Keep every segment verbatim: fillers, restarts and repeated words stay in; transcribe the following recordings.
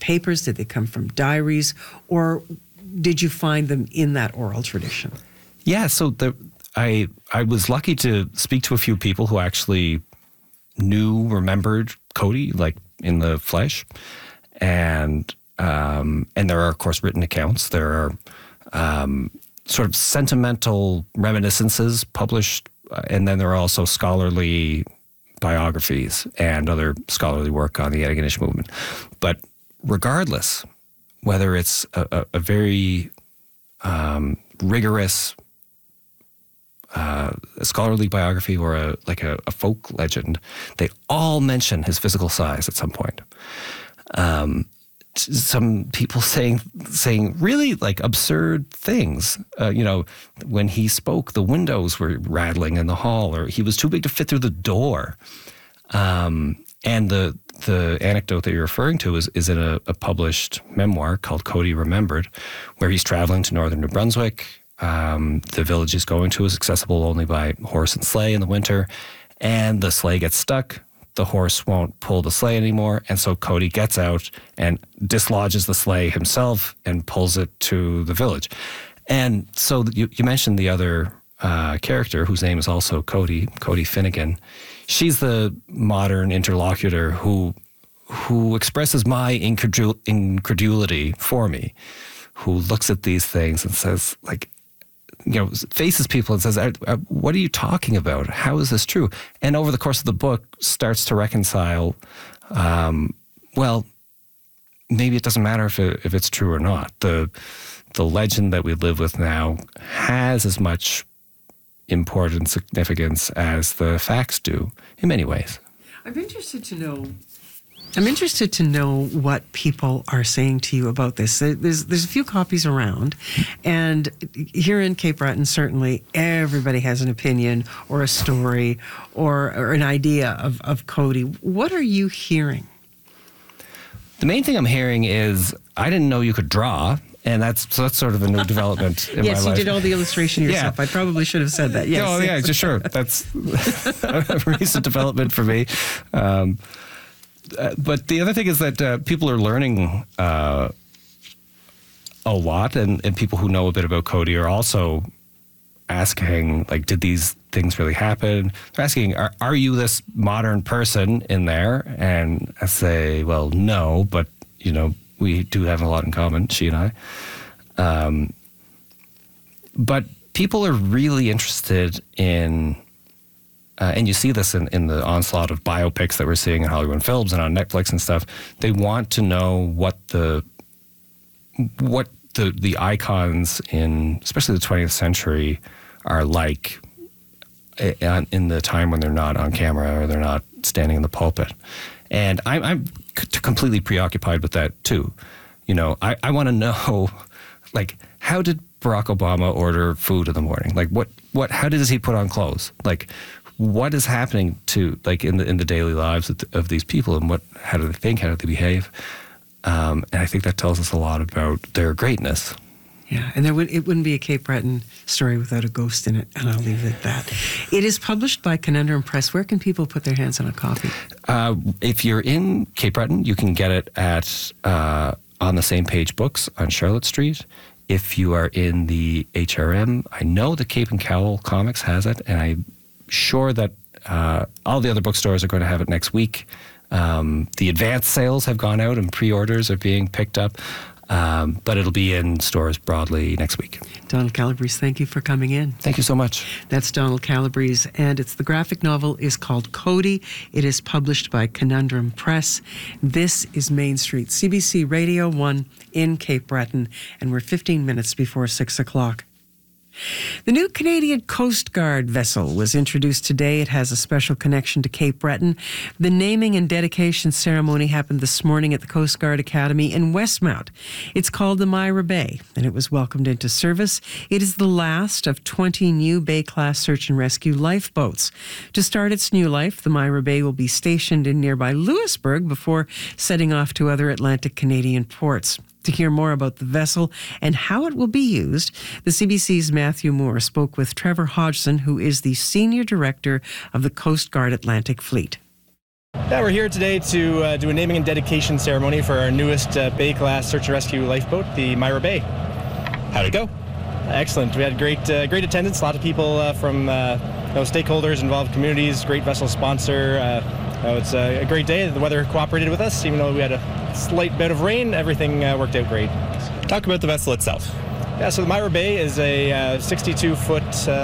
papers? Did they come from diaries? Or did you find them in that oral tradition? Yeah, so the, I I was lucky to speak to a few people who actually knew, remembered Cody, like in the flesh. And um, and there are, of course, written accounts. There are um, sort of sentimental reminiscences published, uh, and then there are also scholarly biographies and other scholarly work on the Antigonish movement. But regardless, whether it's a, a, a very um, rigorous uh, scholarly biography or a like a, a folk legend, they all mention his physical size at some point. Um, some people saying saying really like absurd things. Uh, you know, when he spoke, the windows were rattling in the hall, or he was too big to fit through the door. Um, and the the anecdote that you're referring to is is in a, a published memoir called Cody Remembered, where he's traveling to northern New Brunswick. Um, the village he's going to is accessible only by horse and sleigh in the winter, and the sleigh gets stuck. The horse won't pull the sleigh anymore, and so Cody gets out and dislodges the sleigh himself and pulls it to the village. And so you, you mentioned the other uh, character whose name is also Cody, Cody Finnegan. She's the modern interlocutor who who expresses my incredul- incredulity for me, who looks at these things and says, like, you know, faces people and says, what are you talking about? How is this true? And over the course of the book starts to reconcile, um, well, maybe it doesn't matter if it, if it's true or not. The the legend that we live with now has as much important significance as the facts do in many ways. I'm interested to know I'm interested to know what people are saying to you about this. There's there's a few copies around, and here in Cape Breton, certainly everybody has an opinion or a story or, or an idea of, of Cody. What are you hearing? The main thing I'm hearing is, I didn't know you could draw. And that's so that's sort of a new development in yes, my life. Yes, you did all the illustration yourself. Yeah. I probably should have said that. Yes. Oh, yeah, just sure. That's a recent development for me. Um, uh, but the other thing is that uh, people are learning uh, a lot, and, and people who know a bit about Cody are also asking, like, did these things really happen? They're asking, are, are you this modern person in there? And I say, well, no, but, you know, we do have a lot in common, she and I. Um, but people are really interested in, uh, and you see this in, in the onslaught of biopics that we're seeing in Hollywood Films and on Netflix and stuff. They want to know what the what the the icons in, especially the twentieth century, are like in the time when they're not on camera or they're not standing in the pulpit. And I'm, I'm c- completely preoccupied with that too. You know, I, I want to know, like, how did Barack Obama order food in the morning? Like, what, what, how does he put on clothes? Like, what is happening to, like, in the in the daily lives of, the, of these people, and what, how do they think, how do they behave? Um, and I think that tells us a lot about their greatness. Yeah, and there would it wouldn't be a Cape Breton story without a ghost in it, and I'll leave it at that. It is published by Conundrum Press. Where can people put their hands on a copy? Uh, if you're in Cape Breton, you can get it at uh, On the Same Page Books on Charlotte Street. If you are in the H R M, I know the Cape and Cowl Comics has it, and I'm sure that uh, all the other bookstores are going to have it next week. Um, the advance sales have gone out, and pre-orders are being picked up. Um, but it'll be in stores broadly next week. Donald Calabrese, thank you for coming in. Thank you so much. That's Donald Calabrese, and it's the graphic novel is called Cody. It is published by Conundrum Press. This is Main Street, C B C Radio one in Cape Breton, and we're fifteen minutes before six o'clock. The new Canadian Coast Guard vessel was introduced today. It has a special connection to Cape Breton. The naming and dedication ceremony happened this morning at the Coast Guard Academy in Westmount. It's called the Myra Bay, and it was welcomed into service. It is the last of twenty new Bay-class search and rescue lifeboats. To start its new life, the Myra Bay will be stationed in nearby Louisbourg before setting off to other Atlantic Canadian ports. To hear more about the vessel and how it will be used, the C B C's Matthew Moore spoke with Trevor Hodgson, who is the Senior Director of the Coast Guard Atlantic Fleet. Yeah, we're here today to uh, do a naming and dedication ceremony for our newest uh, Bay-class search and rescue lifeboat, the Myra Bay. How'd it go? Excellent. We had great uh, great attendance, a lot of people uh, from uh, you know, stakeholders, involved communities, great vessel sponsor. Uh, uh, it's a, a great day. The weather cooperated with us, even though we had a slight bit of rain, everything uh, worked out great. Talk about the vessel itself. Yeah, so the Myra Bay is a uh, sixty-two foot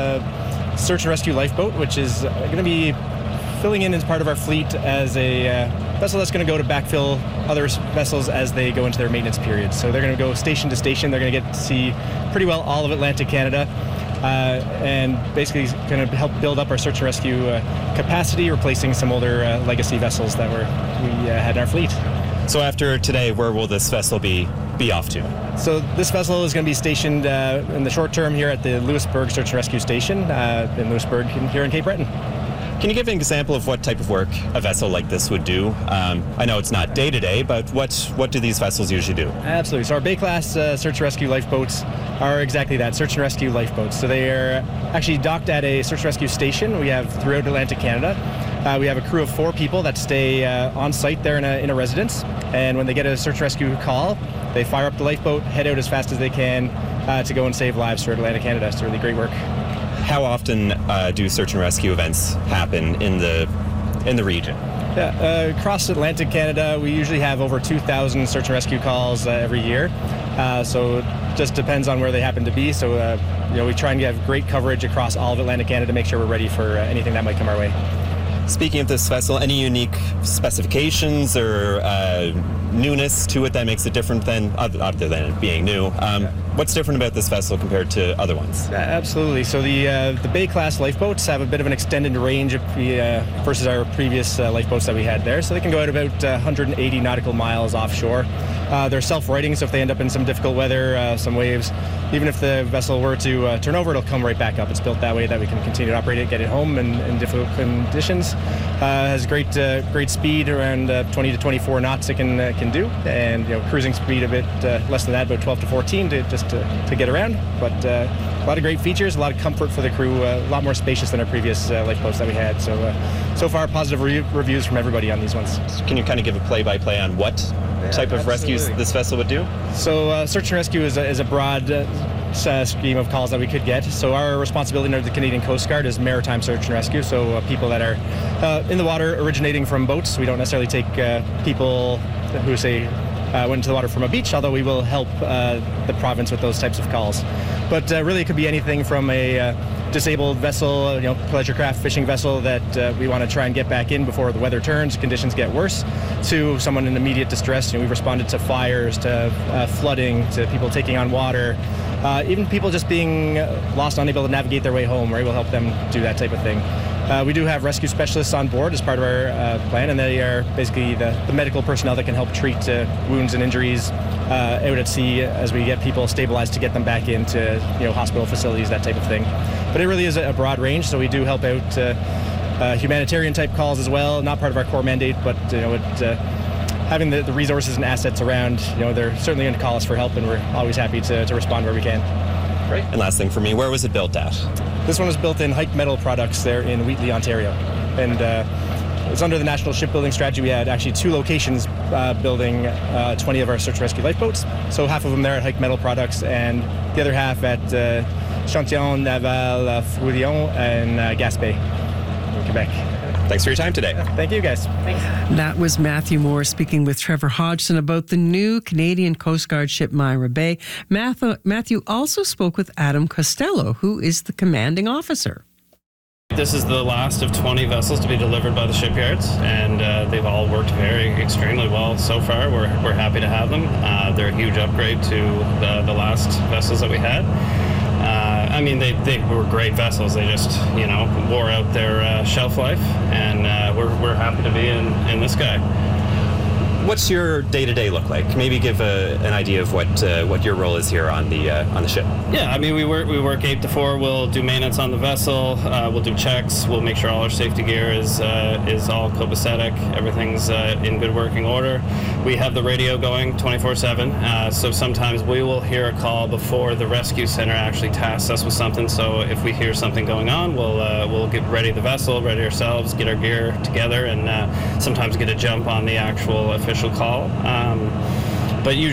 uh, search and rescue lifeboat, which is going to be filling in as part of our fleet as a uh, vessel that's going to go to backfill other vessels as they go into their maintenance period. So they're going to go station to station. They're going to get to see pretty well all of Atlantic Canada, uh, and basically going to help build up our search and rescue uh, capacity, replacing some older uh, legacy vessels that were we uh, had in our fleet. So after today, where will this vessel be be off to? So this vessel is going to be stationed uh, in the short term here at the Louisbourg Search and Rescue Station uh, in Louisbourg here in Cape Breton. Can you give an example of what type of work a vessel like this would do? Um, I know it's not day-to-day, but what what do these vessels usually do? Absolutely. So our Bay-class uh, search and rescue lifeboats are exactly that, search and rescue lifeboats. So they are actually docked at a search and rescue station we have throughout Atlantic Canada. Uh, we have a crew of four people that stay uh, on site there in a, in a residence, and when they get a search and rescue call, they fire up the lifeboat, head out as fast as they can uh, to go and save lives throughout Atlantic Canada. It's really great work. How often uh, do search and rescue events happen in the in the region? Yeah, uh, across Atlantic Canada, we usually have over two thousand search and rescue calls uh, every year. Uh, so it just depends on where they happen to be. So uh, you know, we try and get great coverage across all of Atlantic Canada to make sure we're ready for uh, anything that might come our way. Speaking of this vessel, any unique specifications or uh, newness to it that makes it different than, other than it being new? Um, what's different about this vessel compared to other ones? Yeah, absolutely. So the uh, the Bay-class lifeboats have a bit of an extended range of the, uh, versus our previous uh, lifeboats that we had there. So they can go out about uh, one hundred eighty nautical miles offshore. Uh, they're self-righting, so if they end up in some difficult weather, uh, some waves, even if the vessel were to uh, turn over, it'll come right back up. It's built that way that we can continue to operate it, get it home in, in difficult conditions. Uh, has great uh, great speed, around uh, twenty to twenty-four knots it can uh, can do, and you know, cruising speed a bit uh, less than that, about twelve to fourteen to just to, to get around. But uh, a lot of great features, a lot of comfort for the crew, uh, a lot more spacious than our previous uh, lifeboats that we had. So uh, so far, positive re- reviews from everybody on these ones. Can you kind of give a play-by-play on what yeah, type of absolutely. rescues this vessel would do? So uh, search and rescue is a, is a broad uh, Uh, scheme of calls that we could get. So our responsibility under the Canadian Coast Guard is maritime search and rescue. So uh, people that are uh, in the water originating from boats. We don't necessarily take uh, people who say uh, went into the water from a beach, although we will help uh, the province with those types of calls. But uh, really it could be anything from a uh, disabled vessel, you know, pleasure craft fishing vessel that uh, we want to try and get back in before the weather turns, conditions get worse, to someone in immediate distress. You know, we've responded to fires, to uh, flooding, to people taking on water. Uh, even people just being lost, unable to navigate their way home, we're able to help them do that type of thing. Uh, we do have rescue specialists on board as part of our uh, plan, and they are basically the, the medical personnel that can help treat uh, wounds and injuries uh, out at sea as we get people stabilized to get them back into, you know, hospital facilities, that type of thing. But it really is a broad range, so we do help out uh, uh, humanitarian type calls as well. Not part of our core mandate, but you know, it, uh, having the, the resources and assets around, you know, they're certainly going to call us for help, and we're always happy to, to respond where we can. Great. And last thing for me, where was it built at? This one was built in Hike Metal Products there in Wheatley, Ontario. And uh, it's under the National Shipbuilding Strategy. We had actually two locations uh, building uh, twenty of our search and rescue lifeboats. So half of them there at Hike Metal Products, and the other half at uh, Chantillon, Naval, uh, Frouillon, and uh, Gaspé in Quebec. Thanks for your time today. Thank you, guys. Thanks. That was Matthew Moore speaking with Trevor Hodgson about the new Canadian Coast Guard ship Myra Bay. Matthew also spoke with Adam Costello, who is the commanding officer. This is the last of twenty vessels to be delivered by the shipyards, and uh, they've all worked very extremely well so far. We're, we're happy to have them. Uh, they're a huge upgrade to the, the last vessels that we had. Uh, I mean, they, they were great vessels. They just, you know, wore out their uh, shelf life, and uh, we're, we're happy to be in, in this guy. what's your day-to-day look like? Maybe give a, an idea of what uh, what your role is here on the uh, on the ship. Yeah, I mean, we work we work eight to four. We'll do maintenance on the vessel. Uh, we'll do checks. We'll make sure all our safety gear is uh, is all copacetic. Everything's uh, in good working order. We have the radio going twenty-four seven. Uh, so sometimes we will hear a call before the rescue center actually tasks us with something. So if we hear something going on, we'll uh, we'll get ready the vessel, ready ourselves, get our gear together, and uh, sometimes get a jump on the actual official call. Um, but usually